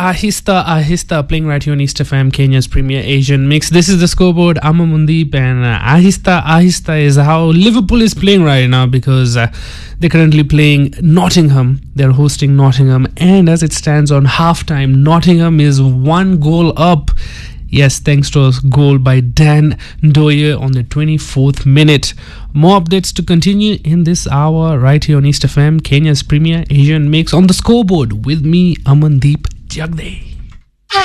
Ahista Ahista playing right here on East FM, Kenya's premier Asian mix. This is the scoreboard. I'm Amandeep, and Ahista Ahista is how Liverpool is playing right now because they're currently playing Nottingham. They're hosting Nottingham, and as it stands on halftime, Nottingham is 1 goal up. Yes, thanks to a goal by Dan Ndoye on the 24th minute. More updates to continue in this hour right here on East FM, Kenya's premier Asian mix on the scoreboard with me, Amandeep Jagde.